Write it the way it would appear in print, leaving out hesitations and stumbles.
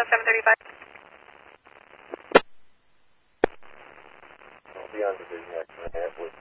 735. I'll be on division X and a half with